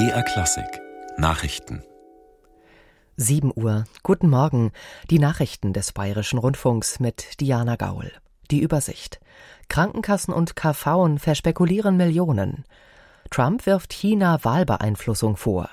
BR Klassik Nachrichten 7 Uhr. Guten Morgen. Die Nachrichten des Bayerischen Rundfunks mit Diana Gaul. Die Übersicht. Krankenkassen und KVen verspekulieren Millionen. Trump wirft China Wahlbeeinflussung vor.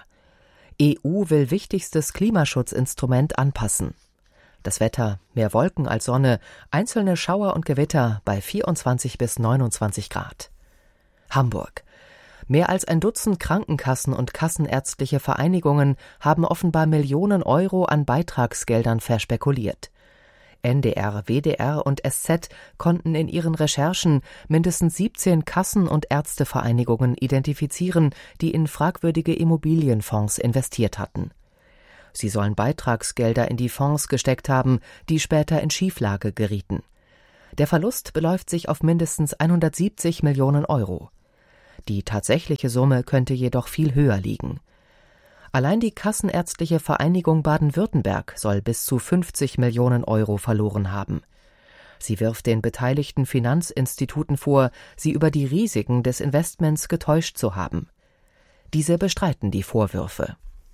EU will wichtigstes Klimaschutzinstrument anpassen. Das Wetter: mehr Wolken als Sonne, einzelne Schauer und Gewitter bei 24 bis 29 Grad. Hamburg. Mehr als ein Dutzend Krankenkassen und kassenärztliche Vereinigungen haben offenbar Millionen Euro an Beitragsgeldern verspekuliert. NDR, WDR und SZ konnten in ihren Recherchen mindestens 17 Kassen- und Ärztevereinigungen identifizieren, die in fragwürdige Immobilienfonds investiert hatten. Sie sollen Beitragsgelder in die Fonds gesteckt haben, die später in Schieflage gerieten. Der Verlust beläuft sich auf mindestens 170 Millionen Euro. Die tatsächliche Summe könnte jedoch viel höher liegen. Allein die Kassenärztliche Vereinigung Baden-Württemberg soll bis zu 50 Millionen Euro verloren haben. Sie wirft den beteiligten Finanzinstituten vor, sie über die Risiken des Investments getäuscht zu haben. Diese bestreiten die Vorwürfe.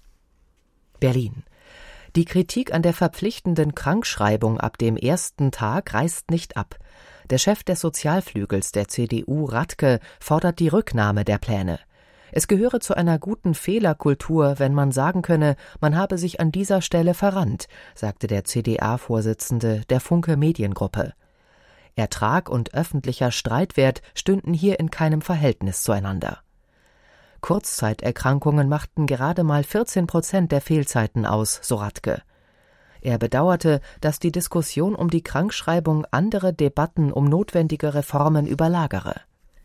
Berlin. Die Kritik an der verpflichtenden Krankschreibung ab dem ersten Tag reißt nicht ab. Der Chef des Sozialflügels der CDU, Radke, fordert die Rücknahme der Pläne. Es gehöre zu einer guten Fehlerkultur, wenn man sagen könne, man habe sich an dieser Stelle verrannt, sagte der CDA-Vorsitzende der Funke Mediengruppe. Ertrag und öffentlicher Streitwert stünden hier in keinem Verhältnis zueinander. Kurzzeiterkrankungen machten gerade mal 14% der Fehlzeiten aus, so Radke. Er bedauerte, dass die Diskussion um die Krankschreibung andere Debatten um notwendige Reformen überlagere.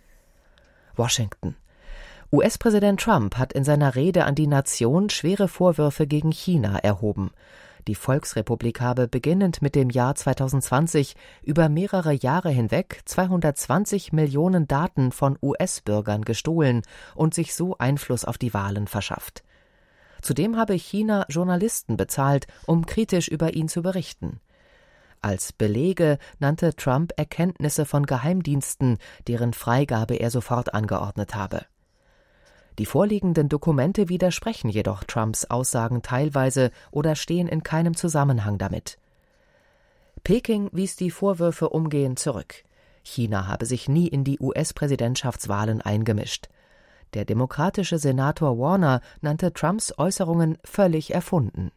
Washington. US-Präsident Trump hat in seiner Rede an die Nation schwere Vorwürfe gegen China erhoben. Die Volksrepublik habe beginnend mit dem Jahr 2020 über mehrere Jahre hinweg 220 Millionen Daten von US-Bürgern gestohlen und sich so Einfluss auf die Wahlen verschafft. Zudem habe China Journalisten bezahlt, um kritisch über ihn zu berichten. Als Belege nannte Trump Erkenntnisse von Geheimdiensten, deren Freigabe er sofort angeordnet habe. Die vorliegenden Dokumente widersprechen jedoch Trumps Aussagen teilweise oder stehen in keinem Zusammenhang damit. Peking wies die Vorwürfe umgehend zurück. China habe sich nie in die US-Präsidentschaftswahlen eingemischt. Der demokratische Senator Warner nannte Trumps Äußerungen völlig erfunden.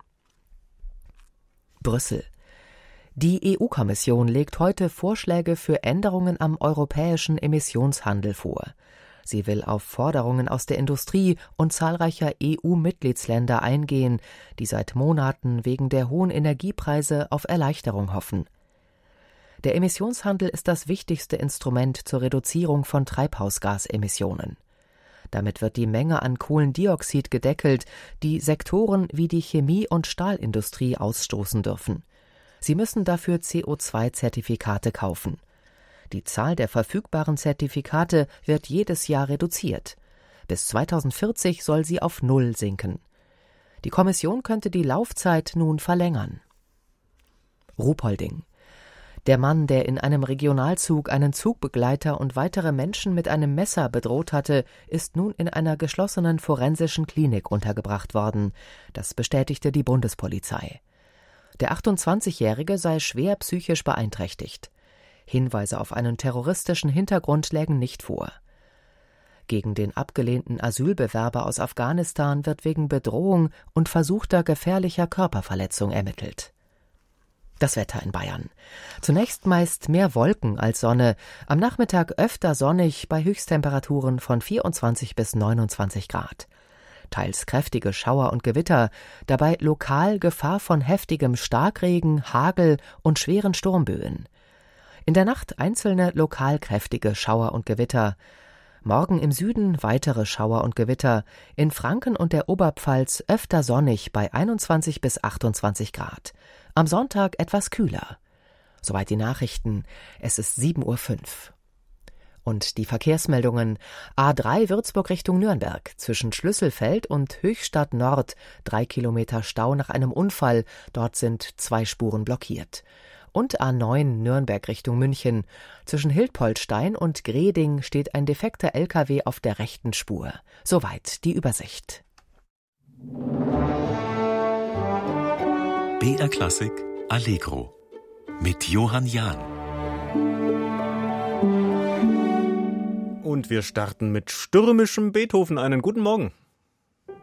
Brüssel. Die EU-Kommission legt heute Vorschläge für Änderungen am europäischen Emissionshandel vor. Sie will auf Forderungen aus der Industrie und zahlreicher EU-Mitgliedsländer eingehen, die seit Monaten wegen der hohen Energiepreise auf Erleichterung hoffen. Der Emissionshandel ist das wichtigste Instrument zur Reduzierung von Treibhausgasemissionen. Damit wird die Menge an Kohlendioxid gedeckelt, die Sektoren wie die Chemie- und Stahlindustrie ausstoßen dürfen. Sie müssen dafür CO2-Zertifikate kaufen. Die Zahl der verfügbaren Zertifikate wird jedes Jahr reduziert. Bis 2040 soll sie auf 0 sinken. Die Kommission könnte die Laufzeit nun verlängern. Ruhpolding. Der Mann, der in einem Regionalzug einen Zugbegleiter und weitere Menschen mit einem Messer bedroht hatte, ist nun in einer geschlossenen forensischen Klinik untergebracht worden. Das bestätigte die Bundespolizei. Der 28-Jährige sei schwer psychisch beeinträchtigt. Hinweise auf einen terroristischen Hintergrund lägen nicht vor. Gegen den abgelehnten Asylbewerber aus Afghanistan wird wegen Bedrohung und versuchter gefährlicher Körperverletzung ermittelt. Das Wetter in Bayern. Zunächst meist mehr Wolken als Sonne, am Nachmittag öfter sonnig bei Höchsttemperaturen von 24 bis 29 Grad. Teils kräftige Schauer und Gewitter, dabei lokal Gefahr von heftigem Starkregen, Hagel und schweren Sturmböen. In der Nacht einzelne lokal kräftige Schauer und Gewitter. Morgen im Süden weitere Schauer und Gewitter, in Franken und der Oberpfalz öfter sonnig bei 21 bis 28 Grad. Am Sonntag etwas kühler. Soweit die Nachrichten. Es ist 7:05 Uhr. Und die Verkehrsmeldungen: A3 Würzburg Richtung Nürnberg, zwischen Schlüsselfeld und Höchstadt Nord, 3 Kilometer Stau nach einem Unfall, dort sind 2 Spuren blockiert. Und A9 Nürnberg Richtung München. Zwischen Hildpoldstein und Greding steht ein defekter LKW auf der rechten Spur. Soweit die Übersicht. BR Klassik Allegro mit Johann Jahn. Und wir starten mit stürmischem Beethoven. Einen guten Morgen.